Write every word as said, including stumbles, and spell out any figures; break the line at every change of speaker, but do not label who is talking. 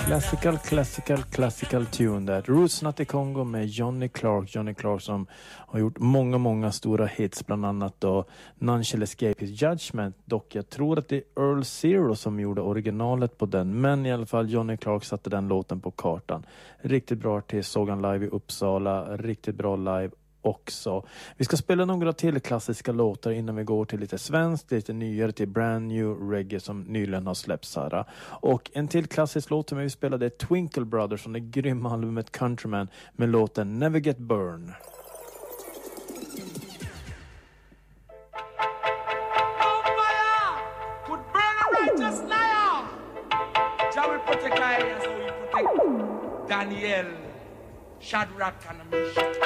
Classical, classical, classical tune där. Roots Not i Congo med Johnny Clark. Johnny Clark som har gjort många, många stora hits. Bland annat då None Shall Escape His Judgment. Dock jag tror att det är Earl Zero som gjorde originalet på den. Men i alla fall Johnny Clark satte den låten på kartan. Riktigt bra artist. Såg han live i Uppsala. Riktigt bra live också. Vi ska spela några till klassiska låtar innan vi går till lite svenskt, lite nyare, till brand new reggae som nyligen har släppts här. Och en till klassisk låt som vi spelade är Twinkle Brothers från det grymma albumet Countryman med låten Never Get Burned.
Daniel, Shadrach and Meshach.